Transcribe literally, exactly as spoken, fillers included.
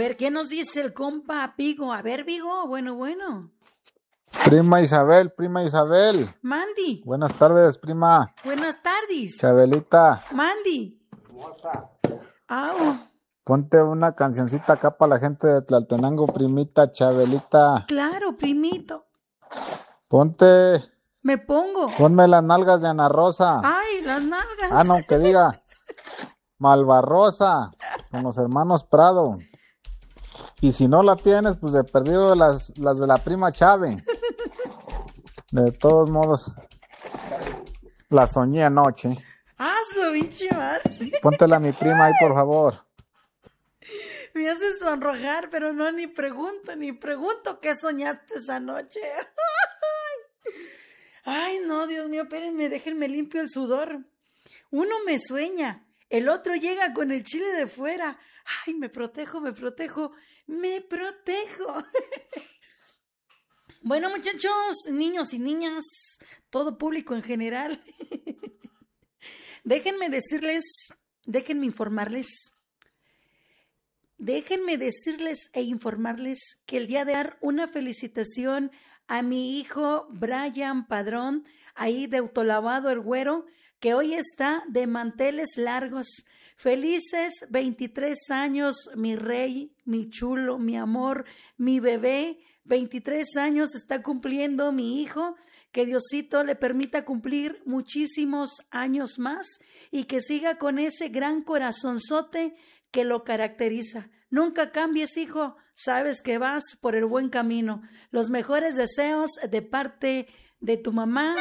ver, ¿qué nos dice el compa Vigo? A ver, Vigo, bueno, bueno. Prima Isabel, prima Isabel. Mandy. Buenas tardes, prima. Buenas tardes. Chabelita. Mandy. Au. Ponte una cancioncita acá para la gente de Tlaltenango, primita Chabelita. Claro, primito. Ponte. Me pongo. Ponme las nalgas de Ana Rosa. Ay, las nalgas. Ah, no, que diga. Malvarrosa, con los hermanos Prado. Y si no la tienes, pues de perdido las, las de la prima Chave. De todos modos, la soñé anoche. Ah, su biche madre. Póntela a mi prima ahí, por favor. Me hace sonrojar, pero no, ni pregunto, ni pregunto qué soñaste esa noche. Ay, no, Dios mío, espérenme, déjenme limpio el sudor. Uno me sueña, el otro llega con el chile de fuera. Ay, me protejo, me protejo, me protejo. Bueno, muchachos, niños y niñas, todo público en general. Déjenme decirles, déjenme informarles. Déjenme decirles e informarles que el día de dar una felicitación a mi hijo Brian Padrón, ahí de Autolavado el Güero, que hoy está de manteles largos. Felices veintitrés años, mi rey, mi chulo, mi amor, mi bebé. veintitrés años está cumpliendo mi hijo. Que Diosito le permita cumplir muchísimos años más y que siga con ese gran corazonzote que lo caracteriza. Nunca cambies, hijo, sabes que vas por el buen camino. Los mejores deseos de parte de tu mamá